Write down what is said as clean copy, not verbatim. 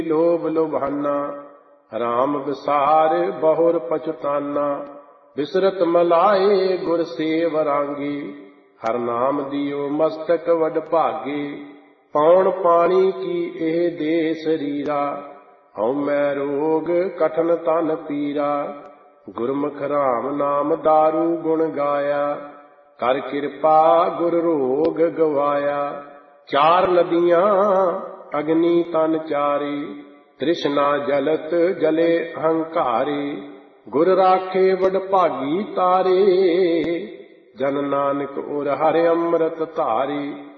ਲੋਭ ਲੁਭਾਨਾ। ਰਾਮ ਵਿਸਾਰ ਬਹੁਰ ਪਛਤਾਨਾ। ਬਿਸਰਤ ਮਲਾਏ ਗੁਰ ਸੇਵ ਰਾਂਗੀ। ਹਰ ਨਾਮ ਦਿਓ ਮਸਤਕ ਵਡ ਭਾਗੇ। ਪੌਣ ਪਾਣੀ ਕੀ ਇਹ ਦੇ ਸਰੀਰਾ। ਹਉਮੈ ਰੋਗ ਕਠਨ ਤਨ ਪੀਰਾ। ਗੁਰਮੁਖ ਰਾਮ ਨਾਮ ਦਾਰੂ ਗੁਣ ਗਾਇਆ। ਕਰ ਕਿਰਪਾ ਗੁਰ ਰੋਗ ਗਵਾਇਆ। ਚਾਰ ਨਦੀਆਂ ਅਗਨੀ ਤਨ ਚਾਰੀ। ਤ੍ਰਿਸ਼ਨਾ ਜਲਤ ਜਲੇ ਅਹੰਕਾਰੀ। ਗੁਰ ਰਾਖੇ ਵਡ ਭਾਗੀ ਤਾਰੇ। ਜਨ ਨਾਨਕ ਉਰ ਹਰਿ ਅੰਮ੍ਰਿਤ ਧਾਰੀ।